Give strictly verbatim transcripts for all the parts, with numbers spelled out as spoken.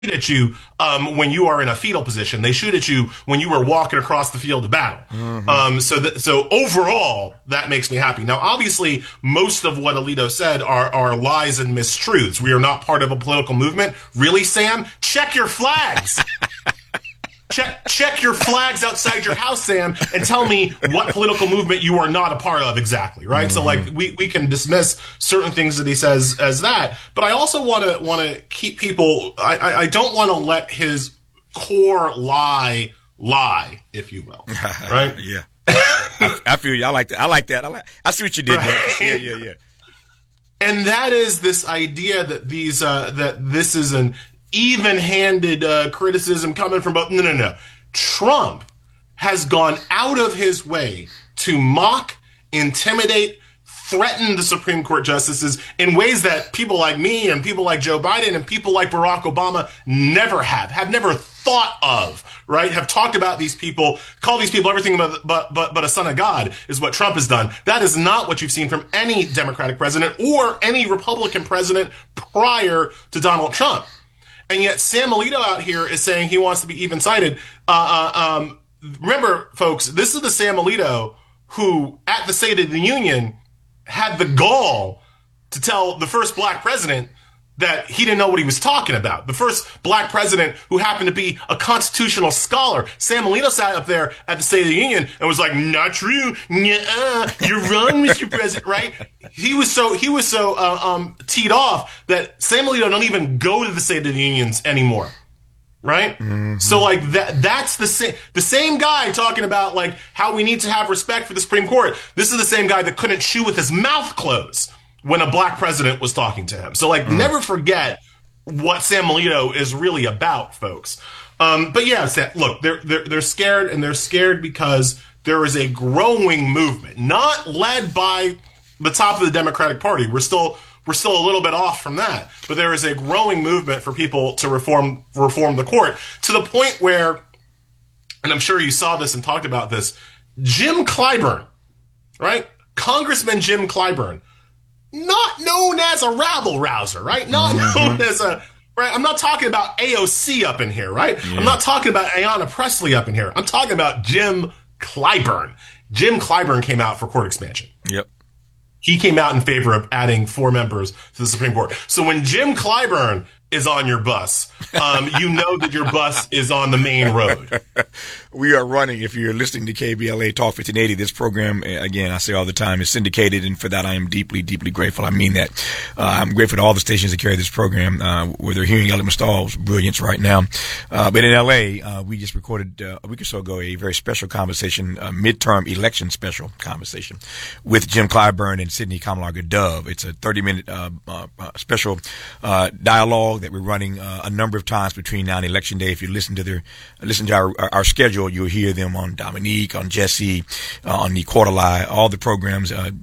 at you um, when you are in a fetal position. They shoot at you when you are walking across the field of battle. Mm-hmm. Um, so, that, so overall, that makes me happy. Now, obviously, most of what Alito said are, are lies and mistruths. We are not part of a political movement. Really, Sam? Check your flags. Check check your flags outside your house, Sam, and tell me what political movement you are not a part of exactly, right? Mm-hmm. So, like, we, we can dismiss certain things that he says as that, but I also want to want to keep people. I, I, I don't want to let his core lie lie, if you will, right? Yeah, I, I feel you. I like that. I like that. I like. I see what you did there. Right? Yeah, yeah, yeah. And that is this idea that these uh, that this is an even-handed uh, criticism coming from both. No, no, no. Trump has gone out of his way to mock, intimidate, threaten the Supreme Court justices in ways that people like me and people like Joe Biden and people like Barack Obama never have, have never thought of, right? Have talked about these people, call these people everything but, but, but, but a son of God is what Trump has done. That is not what you've seen from any Democratic president or any Republican president prior to Donald Trump. And yet Sam Alito out here is saying he wants to be even-sided. Uh, uh, um, remember, folks, this is the Sam Alito who, at the State of the Union, had the gall to tell the first black president that he didn't know what he was talking about. The first black president who happened to be a constitutional scholar. Sam Alito sat up there at the State of the Union and was like, not true. Nuh-uh. You're wrong, Mister President, right? He was so, he was so, uh, um, teed off that Sam Alito don't even go to the State of the Unions anymore. Right? Mm-hmm. So like that, that's the same, the same guy talking about like how we need to have respect for the Supreme Court. This is the same guy that couldn't chew with his mouth closed when a black president was talking to him. So like, mm. never forget what Sam Alito is really about, folks. Um, but yeah, look, they're, they're, they're scared, and they're scared because there is a growing movement, not led by the top of the Democratic Party. We're still, we're still a little bit off from that, but there is a growing movement for people to reform, reform the court to the point where, and I'm sure you saw this and talked about this, Jim Clyburn, right? Congressman Jim Clyburn, not known as a rabble rouser, right? Not mm-hmm. known as a, right? I'm not talking about A O C up in here, right? Yeah. I'm not talking about Ayanna Pressley up in here. I'm talking about Jim Clyburn. Jim Clyburn came out for court expansion. Yep. He came out in favor of adding four members to the Supreme Court. So when Jim Clyburn is on your bus, um, you know that your bus is on the main road. We are running, if you're listening to K B L A Talk fifteen eighty, this program, again, I say all the time, is syndicated, and for that I am deeply, deeply grateful. I mean that. Uh, I'm grateful to all the stations that carry this program, uh, where they're hearing Elie Mystahl's brilliance right now. Uh, but in L A, uh, we just recorded uh, a week or so ago a very special conversation, a midterm election special conversation with Jim Clyburn and Sidney Kamalaga-Dove. It's a thirty minute uh, uh, special uh, dialogue that we're running uh, a number of times between now and election day. If you listen to their, listen to our, our, our schedule, you'll hear them on Dominique, on Jesse, uh, on the Quarterly, all the programs, uh,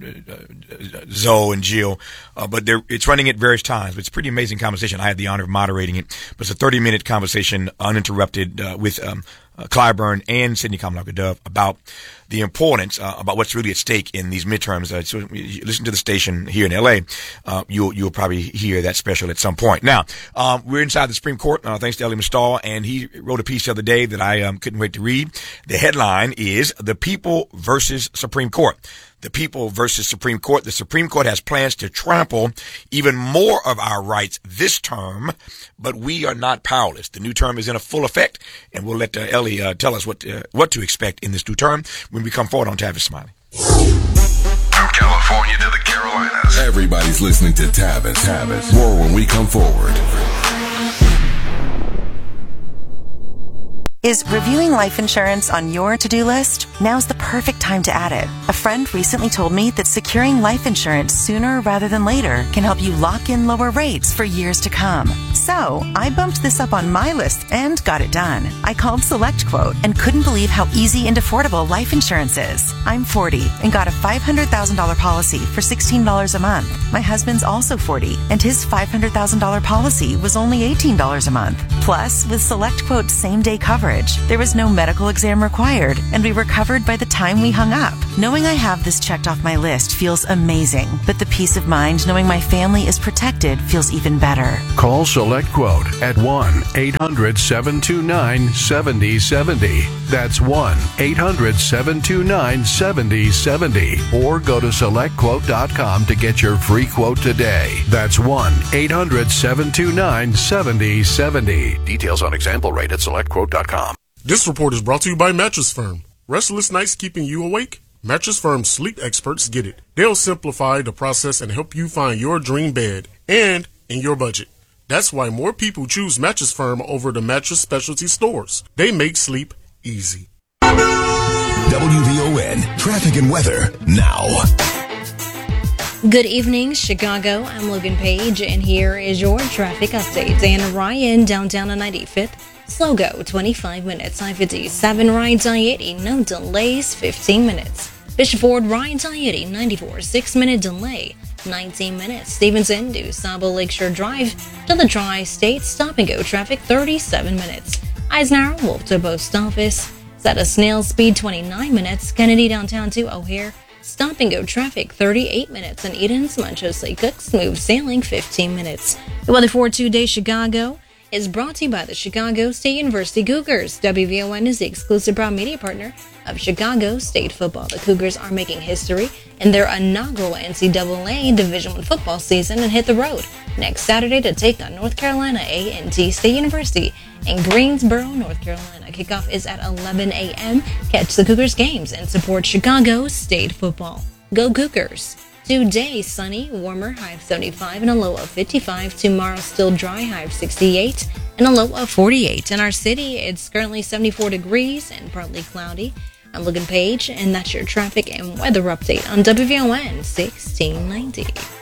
uh, Zoe and Jill. Uh, but they're, it's running at various times. But it's a pretty amazing conversation. I had the honor of moderating it. But it's a thirty minute conversation, uninterrupted, uh, with um, uh, Clyburn and Sidney Kamalaga-Dove about the importance, uh, about what's really at stake in these midterms. Uh, so you listen to the station here in L A, uh, you'll, you'll probably hear that special at some point. Now, um, we're inside the Supreme Court, uh, thanks to Elie Mystahl, and he wrote a piece the other day that I, um, couldn't wait to read. The headline is The People versus Supreme Court. The people versus Supreme Court. The Supreme Court has plans to trample even more of our rights this term, but we are not powerless. The new term is in a full effect, and we'll let uh, Elie uh, tell us what uh, what to expect in this new term when we come forward on Tavis Smiley. From California to the Carolinas, everybody's listening to Tavis. Tavis. More when we come forward. Is reviewing life insurance on your to-do list? Now's the perfect time to add it. A friend recently told me that securing life insurance sooner rather than later can help you lock in lower rates for years to come. So, I bumped this up on my list and got it done. I called SelectQuote and couldn't believe how easy and affordable life insurance is. I'm forty and got a five hundred thousand dollars policy for sixteen dollars a month. My husband's also forty and his five hundred thousand dollars policy was only eighteen dollars a month. Plus, with SelectQuote's same-day coverage, coverage. There was no medical exam required, and we were covered by the time we hung up. Knowing I have this checked off my list feels amazing, but the peace of mind knowing my family is protected feels even better. Call Select Quote at one eight hundred seven two nine seven zero seven zero. That's one eight hundred seven two nine seven zero seven zero. Or go to select quote dot com to get your free quote today. That's one eight hundred seven two nine seven zero seven zero. Details on example rate at select quote dot com. This report is brought to you by Mattress Firm. Restless nights keeping you awake? Mattress Firm's sleep experts get it. They'll simplify the process and help you find your dream bed and in your budget. That's why more people choose Mattress Firm over the mattress specialty stores. They make sleep easy. W V O N Traffic and Weather now. Good evening, Chicago. I'm Logan Page, and here is your traffic update. Dan Ryan, downtown on ninety-fifth. Slow go, twenty-five minutes. I fifty-seven, Ryan I eighty, no delays, fifteen minutes. Bishop Ford, Ryan I eighty, ninety-four, six minute delay, nineteen minutes. Stevenson to Sabo Lakeshore Drive to the Tri-State, stop and go traffic, thirty-seven minutes. Eisenhower, Wolf to Post Office, set a snail speed, twenty-nine minutes. Kennedy downtown to O'Hare, stop and go traffic, thirty-eight minutes. And Eden's, Montrose Lake Cook, smooth sailing, fifteen minutes. The weather for two-day Chicago is brought to you by the Chicago State University Cougars. W V O N is the exclusive proud media partner of Chicago State football. The Cougars are making history in their inaugural N C double A Division I football season and hit the road next Saturday to take on North Carolina A and T State University in Greensboro, North Carolina. Kickoff is at eleven a.m. Catch the Cougars games and support Chicago State football. Go Cougars! Today, sunny, warmer, high of seventy-five and a low of fifty-five. Tomorrow, still dry, high of sixty-eight and a low of forty-eight. In our city, it's currently seventy-four degrees and partly cloudy. I'm Logan Page, and that's your traffic and weather update on W V O N sixteen ninety.